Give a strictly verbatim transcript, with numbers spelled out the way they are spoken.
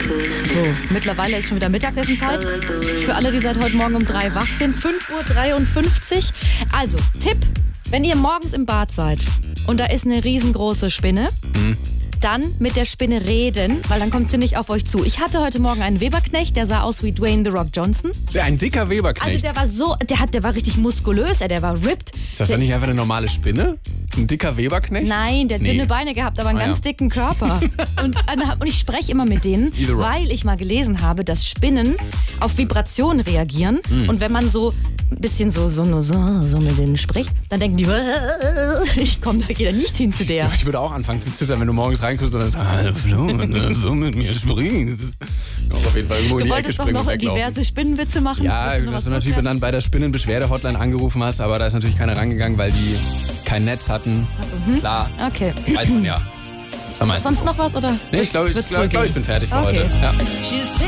So, mittlerweile ist schon wieder Mittagessenzeit. Für alle, die seit heute Morgen um drei wach sind. fünf Uhr dreiundfünfzig. Also, Tipp, wenn ihr morgens im Bad seid und da ist eine riesengroße Spinne, mhm. dann mit der Spinne reden, weil dann kommt sie nicht auf euch zu. Ich hatte heute Morgen einen Weberknecht, der sah aus wie Dwayne The Rock Johnson. Ja, ein dicker Weberknecht. Also der war so, der hat, der war richtig muskulös, der war ripped. Ist das dann nicht einfach eine normale Spinne? Ein dicker Weberknecht? Nein, der hat nee. dünne Beine gehabt, aber einen ah, ganz ja. dicken Körper. und, und ich spreche immer mit denen, weil ich mal gelesen habe, dass Spinnen auf Vibrationen reagieren. Mm. Und wenn man so ein bisschen so, so, so, so mit denen spricht, dann denken die, ich komme da wieder nicht hin zu der. Ich würde auch anfangen zu zittern, wenn du morgens reinkommst und dann sagst, hallo Flo, wenn du so mit mir sprichst. Auf jeden Fall irgendwo in die Ecke springen und weglaufen. Du wolltest doch noch diverse Spinnenwitze machen? Ja, dass du natürlich dann bei der Spinnenbeschwerde-Hotline angerufen hast, aber da ist natürlich keiner rangegangen, weil die kein Netz hatten. Also, hm? Klar, okay. weiß man ja. Sonst noch was? Oder nee, ich glaube, ich, glaub, glaub, ich bin fertig für okay. heute. Ja.